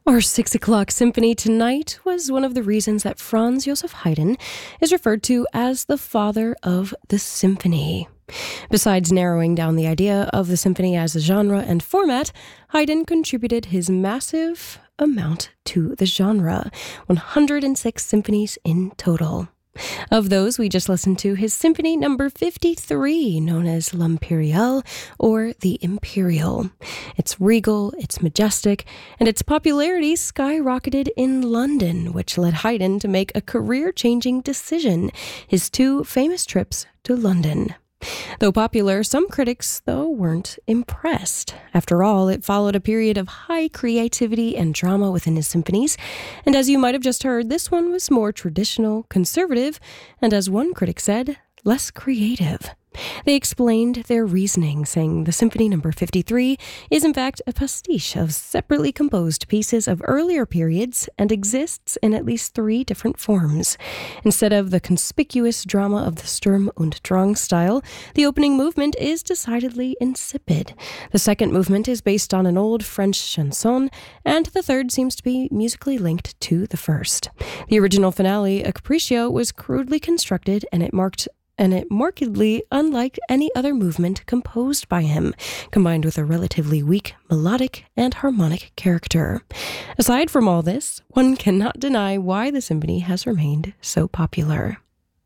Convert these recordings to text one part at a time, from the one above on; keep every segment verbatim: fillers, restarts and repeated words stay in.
Our six o'clock symphony tonight was one of the reasons that Franz Joseph Haydn is referred to as the father of the symphony. Besides narrowing down the idea of the symphony as a genre and format, Haydn contributed his massive amount to the genre, one hundred six symphonies in total. Of those, we just listened to his Symphony number fifty-three, known as L'Impériale, or the Imperial. It's regal, it's majestic, and its popularity skyrocketed in London, which led Haydn to make a career-changing decision, his two famous trips to London. Though popular, some critics, though, weren't impressed. After all, it followed a period of high creativity and drama within his symphonies, and as you might have just heard, this one was more traditional, conservative, and as one critic said, less creative. They explained their reasoning, saying the Symphony number fifty-three is in fact a pastiche of separately composed pieces of earlier periods and exists in at least three different forms. Instead of the conspicuous drama of the Sturm und Drang style, the opening movement is decidedly insipid. The second movement is based on an old French chanson, and the third seems to be musically linked to the first. The original finale, a capriccio, was crudely constructed, and it marked and it markedly unlike any other movement composed by him, combined with a relatively weak melodic and harmonic character. Aside from all this, one cannot deny why the symphony has remained so popular.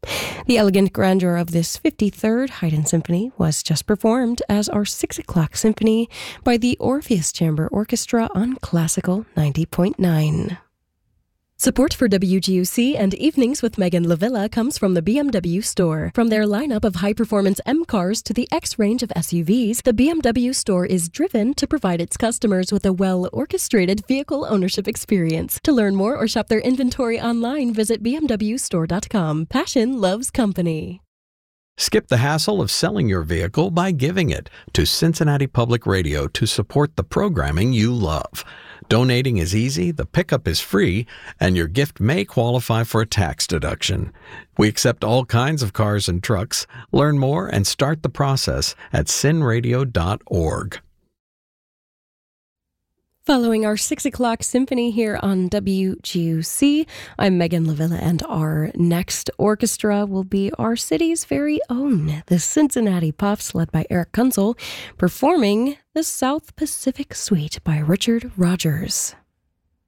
The elegant grandeur of this fifty-third Haydn Symphony was just performed as our six o'clock symphony by the Orpheus Chamber Orchestra on Classical ninety point nine. Support for W G U C and Evenings with Megan Lavilla comes from the B M W store. From their lineup of high-performance M cars to the X range of S U Vs, the B M W store is driven to provide its customers with a well-orchestrated vehicle ownership experience. To learn more or shop their inventory online, visit b m w store dot com. Passion loves company. Skip the hassle of selling your vehicle by giving it to Cincinnati Public Radio to support the programming you love. Donating is easy, the pickup is free, and your gift may qualify for a tax deduction. We accept all kinds of cars and trucks. Learn more and start the process at cin radio dot org. Following our six o'clock symphony here on W G U C, I'm Megan Lavilla, and our next orchestra will be our city's very own, the Cincinnati Puffs, led by Eric Kunzel, performing the South Pacific Suite by Richard Rodgers.